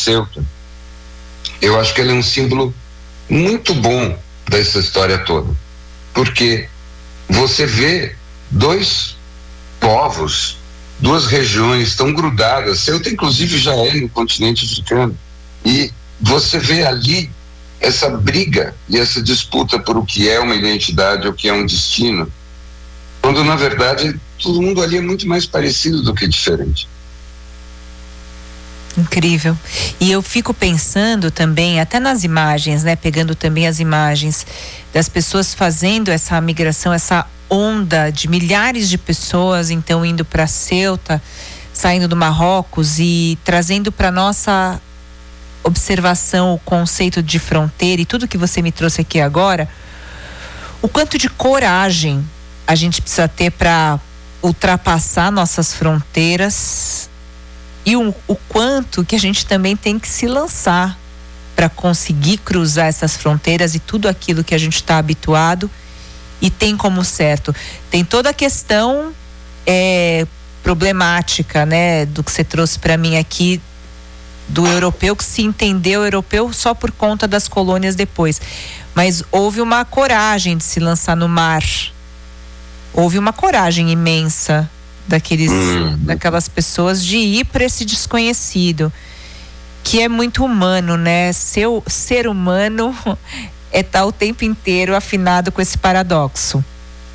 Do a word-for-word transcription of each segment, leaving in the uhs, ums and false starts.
Ceuta, eu acho que ele é um símbolo muito bom dessa história toda, porque você vê dois povos, duas regiões tão grudadas. Ceuta inclusive já é no continente africano, e você vê ali essa briga e essa disputa por o que é uma identidade, o que é um destino, quando na verdade todo mundo ali é muito mais parecido do que diferente. Incrível. E eu fico pensando também, até nas imagens, né, pegando também as imagens das pessoas fazendo essa migração, essa onda de milhares de pessoas então indo para Ceuta, saindo do Marrocos e trazendo para nossa observação o conceito de fronteira e tudo que você me trouxe aqui agora, o quanto de coragem a gente precisa ter para ultrapassar nossas fronteiras e o, o quanto que a gente também tem que se lançar para conseguir cruzar essas fronteiras e tudo aquilo que a gente está habituado e tem como certo. Tem toda a questão é, problemática, né, do que você trouxe para mim aqui, do europeu que se entendeu europeu só por conta das colônias depois, mas houve uma coragem de se lançar no mar, houve uma coragem imensa daqueles, hum. daquelas pessoas de ir para esse desconhecido, que é muito humano, né? Ser, ser humano é estar o tempo inteiro afinado com esse paradoxo.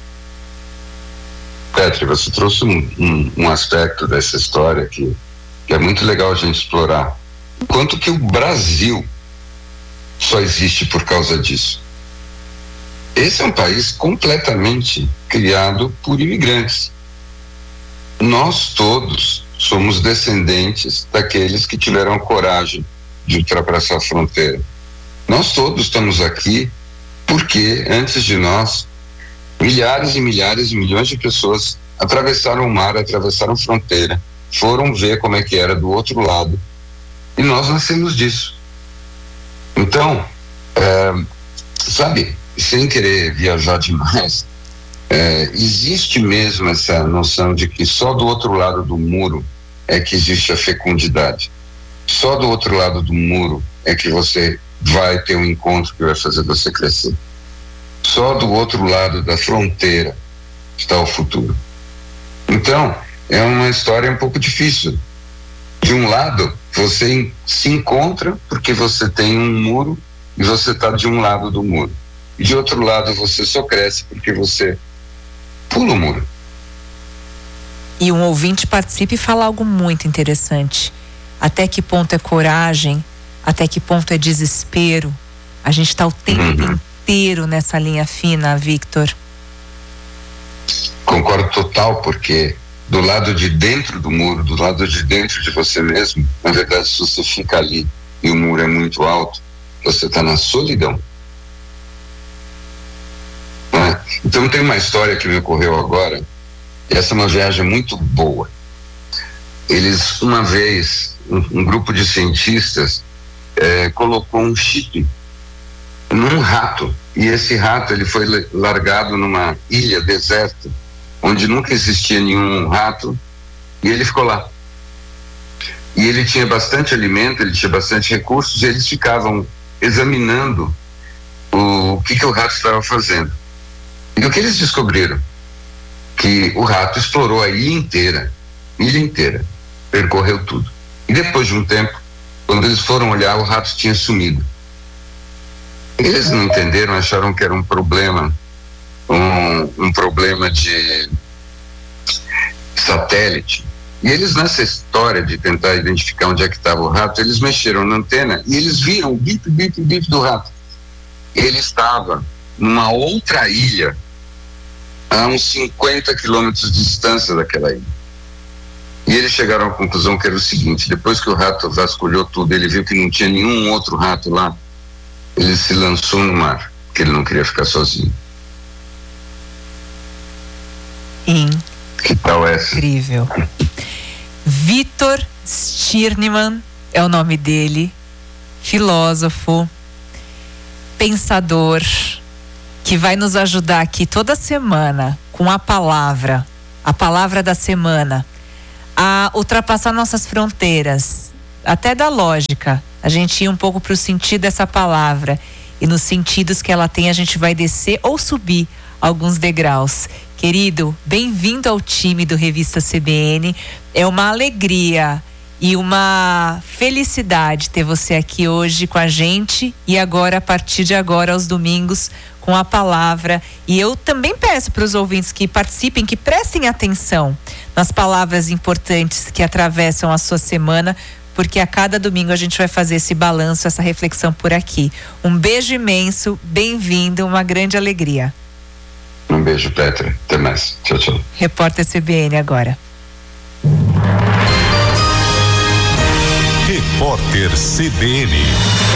Petri, você trouxe um, um, um aspecto dessa história que, que é muito legal a gente explorar. Quanto que o Brasil só existe por causa disso. Esse é um país completamente criado por imigrantes. Nós todos somos descendentes daqueles que tiveram coragem de ultrapassar a fronteira. Nós todos estamos aqui porque, antes de nós, milhares e milhares e milhões de pessoas atravessaram o mar, atravessaram a fronteira, foram ver como é que era do outro lado, e nós nascemos disso. Então, é, sabe, sem querer viajar demais, é, existe mesmo essa noção de que só do outro lado do muro é que existe a fecundidade. Só do outro lado do muro é que você vai ter um encontro que vai fazer você crescer. Só do outro lado da fronteira está o futuro. Então, é uma história um pouco difícil. De um lado, você se encontra porque você tem um muro e você está de um lado do muro. E de outro lado, você só cresce porque você pula o muro. E um ouvinte participa e fala algo muito interessante. Até que ponto é coragem? Até que ponto é desespero? A gente está o tempo uhum. inteiro nessa linha fina, Victor. Concordo total, porque do lado de dentro do muro, do lado de dentro de você mesmo, na verdade, se você fica ali e o muro é muito alto, você está na solidão. Não é? Então tem uma história que me ocorreu agora, e essa é uma viagem muito boa. Eles, uma vez, um, um grupo de cientistas eh, colocou um chip num rato, e esse rato ele foi largado numa ilha deserta, onde nunca existia nenhum rato, e ele ficou lá. E ele tinha bastante alimento, ele tinha bastante recursos, e eles ficavam examinando o, o que, que o rato estava fazendo. E o que eles descobriram? Que o rato explorou a ilha inteira, ilha inteira, percorreu tudo. E depois de um tempo, quando eles foram olhar, o rato tinha sumido. Eles não entenderam, acharam que era um problema, um, um problema de satélite. E eles, nessa história de tentar identificar onde é que estava o rato, eles mexeram na antena e eles viram o bip, bip, bip do rato. Ele estava numa outra ilha, a uns cinquenta quilômetros de distância daquela ilha. E eles chegaram à conclusão que era o seguinte: depois que o rato vasculhou tudo, ele viu que não tinha nenhum outro rato lá, ele se lançou no mar, porque ele não queria ficar sozinho. Sim. Que tal essa? Incrível. Victor Stirnemann é o nome dele, filósofo, pensador, que vai nos ajudar aqui toda semana com a palavra, a palavra da semana, a ultrapassar nossas fronteiras, até da lógica. A gente ia um pouco para o sentido dessa palavra. E nos sentidos que ela tem, a gente vai descer ou subir alguns degraus. Querido, bem-vindo ao time do Revista C B N. É uma alegria e uma felicidade ter você aqui hoje com a gente e agora, a partir de agora, aos domingos, com a palavra. E eu também peço para os ouvintes que participem, que prestem atenção nas palavras importantes que atravessam a sua semana, porque a cada domingo a gente vai fazer esse balanço, essa reflexão por aqui. Um beijo imenso, bem-vindo, uma grande alegria. Um beijo, Petra. Até mais. Tchau, tchau. Repórter C B N agora. Repórter C B N.